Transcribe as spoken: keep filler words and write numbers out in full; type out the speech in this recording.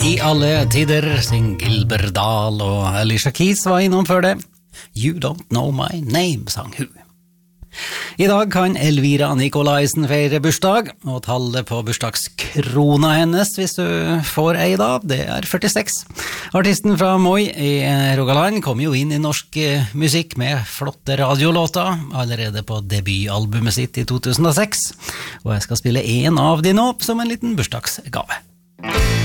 I alle tider, sin Gilbert Dahl og Alicia Keys var innom før det. You don't know my name, sang hun. I dag kan Elvira Nikolaisen feire bursdag, og tallet på bursdagskrona hennes, hvis du får ei da, det er førtiseks. Artisten fra Moi i Rogaland kom jo inn i norsk musikk med flotte radiolåter, allerede på debutalbumet sitt i to tusen og seks, og jeg skal spille en av de nå som en liten bursdagsgave.